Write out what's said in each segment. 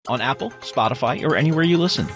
on Apple, Spotify, or anywhere you listen.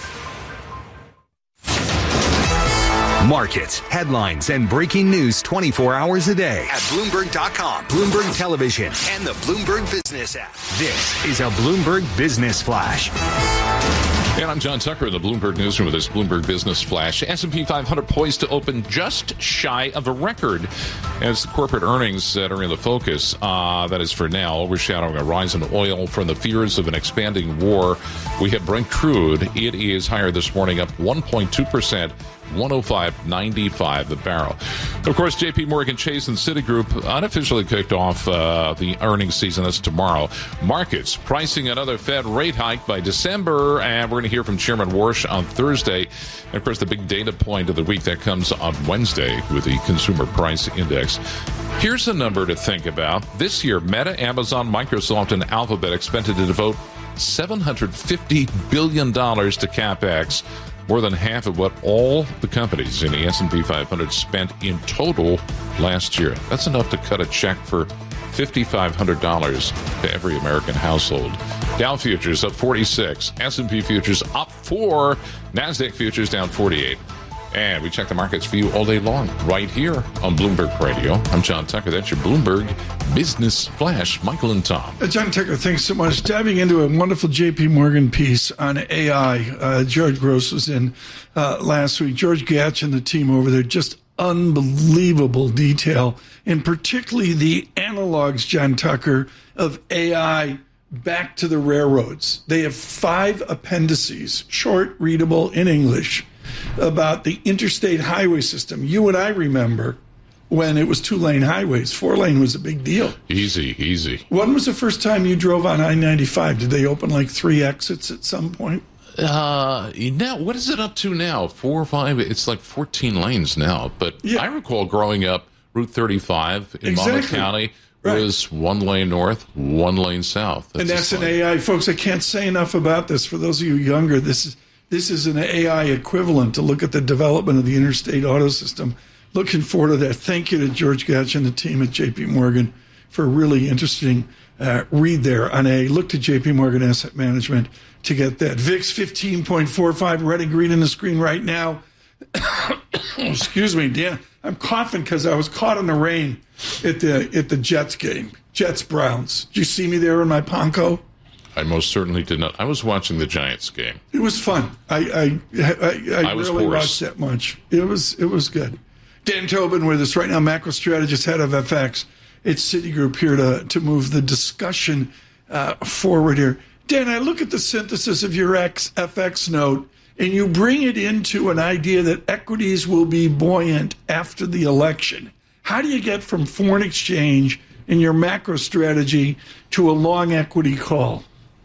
Markets, headlines, and breaking news 24 hours a day at Bloomberg.com, Bloomberg Television, and the Bloomberg Business app. This is a Bloomberg Business Flash. And I'm John Tucker in the Bloomberg Newsroom with this Bloomberg Business Flash. S&P 500 poised to open just shy of a record as the corporate earnings that are in the focus, that is for now, overshadowing a rise in oil from the fears of an expanding war. We have Brent crude. It is higher this morning, up 1.2%. 105.95 the barrel. Of course, J.P. Morgan Chase and Citigroup unofficially kicked off the earnings season. That's tomorrow. Markets pricing another Fed rate hike by December, and we're going to hear from Chairman Warsh on Thursday. And of course, the big data point of the week that comes on Wednesday with the Consumer Price Index. Here's a number to think about. This year, Meta, Amazon, Microsoft, and Alphabet expected to devote $750 billion to CapEx, more than half of what all the companies in the S&P 500 spent in total last year. That's enough to cut a check for $5,500 to every American household. Dow futures up 46, S&P futures up 4, NASDAQ futures down 48. And we check the markets for you all day long right here on Bloomberg Radio. I'm John Tucker. That's your Bloomberg Business Flash. Michael and Tom. John Tucker, thanks so much. Diving into a wonderful J.P. Morgan piece on AI. George Gross was in last week. George Gatch and the team over there, just unbelievable detail, and particularly the analogs, John Tucker, of AI back to the railroads. They have 5 appendices, short, readable in English, about the interstate highway system. You and I remember when it was 2-lane highways. 4-lane was a big deal. Easy. When was the first time you drove on I-95? Did they open like 3 exits at some point? Now, what is it up to now? 4 or 5? It's like 14 lanes now. But yeah. I recall growing up, Route 35 in Monmouth County was 1 lane north, 1 lane south. That's an AI. Folks, I can't say enough about this. For those of you younger, this is an AI equivalent to look at the development of the interstate auto system. Looking forward to that. Thank you to George Gatch and the team at J.P. Morgan for a really interesting read there on a look to J.P. Morgan Asset Management to get that. VIX 15.45, red and green on the screen right now. Excuse me, Dan. I'm coughing because I was caught in the rain at the Jets game. Jets-Browns. Did you see me there in my Ponco? I most certainly did not. I was watching the Giants game. It was fun. I really watched that much. It was good. Dan Tobin with us right now, macro strategist, head of FX. It's Citigroup here to move the discussion forward here. Dan, I look at the synthesis of your FX note, and you bring it into an idea that equities will be buoyant after the election. How do you get from foreign exchange in your macro strategy to a long equity call?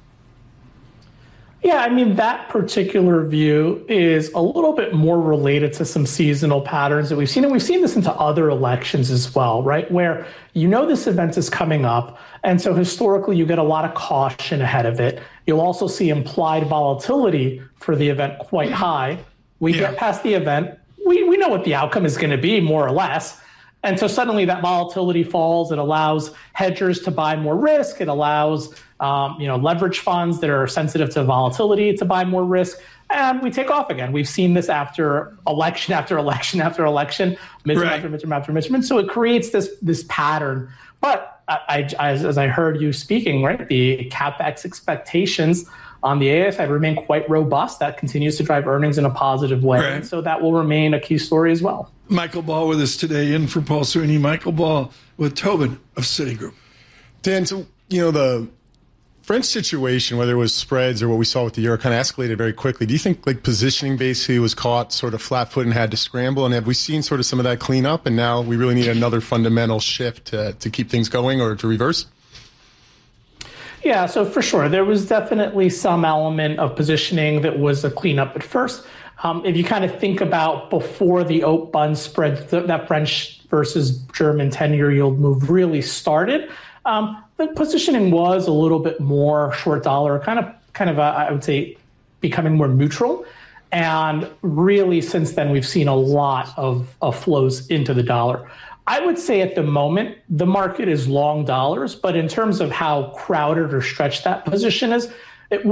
Yeah, I mean, that particular view is a little bit more related to some seasonal patterns that we've seen. And we've seen this into other elections as well, right? Where this event is coming up. And so historically, you get a lot of caution ahead of it. You'll also see implied volatility for the event quite high. We get past the event. We know what the outcome is going to be, more or less. And so suddenly that volatility falls. It allows hedgers to buy more risk. It allows leverage funds that are sensitive to volatility to buy more risk. And we take off again. We've seen this after election after election after election, midterm after midterm after midterm. So it creates this pattern. But as I heard you speaking, right, the CapEx expectations on the AI side remain quite robust. That continues to drive earnings in a positive way. Right. And so that will remain a key story as well. Michael Ball with us today, in for Paul Sweeney. Michael Ball with Tobin of Citigroup. Dan, so, the French situation, whether it was spreads or what we saw with the euro, kind of escalated very quickly. Do you think positioning basically was caught sort of flat-footed and had to scramble? And have we seen sort of some of that clean up, and now we really need another fundamental shift to keep things going or to reverse? Yeah, so for sure, there was definitely some element of positioning that was a cleanup at first. If you kind of think about before the oat bun spread, that French versus German 10-year yield move really started, the positioning was a little bit more short dollar, kind of I would say, becoming more neutral. And really, since then, we've seen a lot of flows into the dollar. I would say at the moment, the market is long dollars, but in terms of how crowded or stretched that position is,